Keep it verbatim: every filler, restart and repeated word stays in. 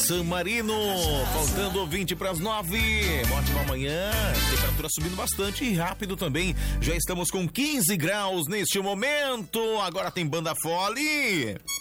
San Marino. Faltando vinte para as nove. Ótima manhã. Temperatura subindo bastante e rápido também. Já estamos com quinze graus neste momento. Agora tem Banda Fole.